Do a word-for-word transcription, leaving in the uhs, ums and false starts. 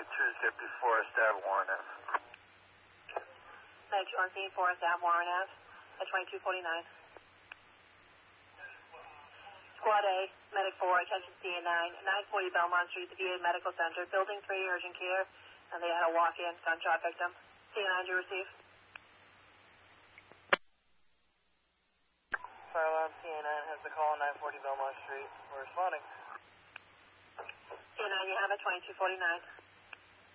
twenty-two Zippy Forest Ave, Warren Ave. ninety-two on scene, Forest Ave, Warren Ave, at twenty-two forty-nine. Squad A, Medic four, attention C N nine, nine forty Belmont Street, the V A Medical Center, Building three, urgent care, and they had a walk-in gunshot victim. C N nine, do you receive? Fire alarm C N nine has the call on nine forty Belmont Street. We're responding. C N nine, you have it, twenty-two forty-nine.